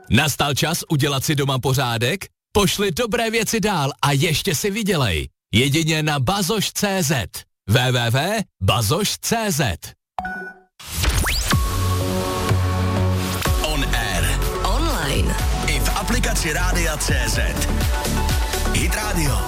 Nastal čas udělat si doma pořádek? Pošli dobré věci dál a ještě si vydělej. Jedině na bazoš.cz. www.bazoš.cz. On air. Online. I v aplikaci Rádia.cz. Hit Radio.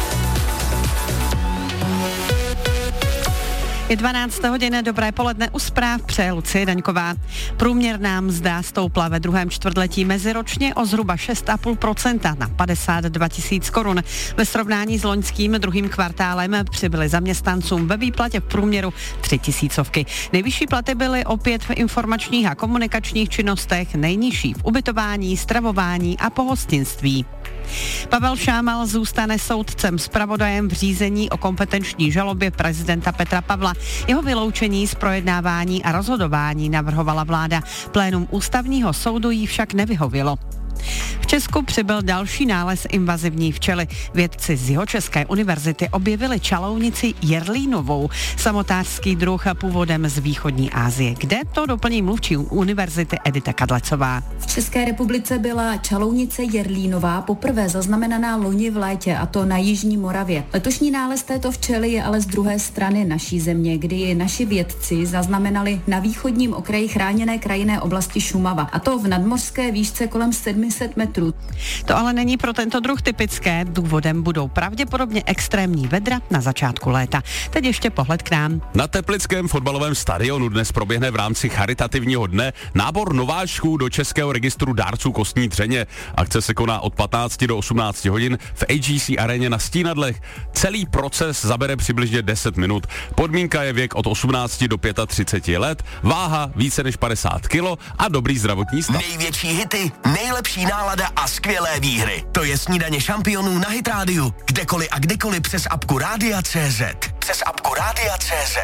Je 12 hodin, dobré poledne, u zpráv přeje Lucie Daňková. Průměrná mzda stoupla ve druhém čtvrtletí meziročně o zhruba 6,5% na 52 000 korun. Ve srovnání s loňským druhým kvartálem přibyly zaměstnancům ve výplatě v průměru 3 000. Nejvyšší platy byly opět v informačních a komunikačních činnostech, nejnižší v ubytování, stravování a pohostinství. Pavel Šámal zůstane soudcem zpravodajem v řízení o kompetenční žalobě prezidenta Petra Pavla. Jeho vyloučení z projednávání a rozhodování navrhovala vláda. Plénum ústavního soudu jí však nevyhovělo. V Česku přibyl další nález invazivní včely. Vědci z Jihočeské univerzity objevili čalounici jerlínovou, samotářský druh původem z východní Asie. Kde to doplní mluvčí univerzity Edita Kadlecová. V České republice byla čalounice jerlínová poprvé zaznamenaná loni v létě, a to na jižní Moravě. Letošní nález této včely je ale z druhé strany naší země, kdy ji naši vědci zaznamenali na východním okraji chráněné krajinné oblasti Šumava, a to v nadmořské výšce kolem 700 metrů. To ale není pro tento druh typické. Důvodem budou pravděpodobně extrémní vedra na začátku léta. Teď ještě pohled k nám. Na teplickém fotbalovém stadionu dnes proběhne v rámci charitativního dne nábor nováčků do Českého registru dárců kostní dřeně. Akce se koná od 15 do 18 hodin v AGC aréně na Stínadlech. Celý proces zabere přibližně 10 minut. Podmínka je věk od 18 do 35 let, váha více než 50 kg a dobrý zdravotní stav. Největší hity, nejlepší nálada a skvělé výhry. To je snídaně šampionů na Hit Radio. Kdekoliv a kdykoliv přes apku Rádia.cz. Přes apku Rádia.cz.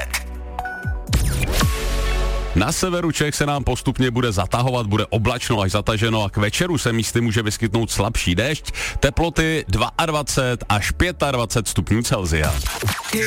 Na severu Čech se nám postupně bude zatahovat, bude oblačno až zataženo a k večeru se místy může vyskytnout slabší déšť. Teploty 22 až 25 stupňů Celsia.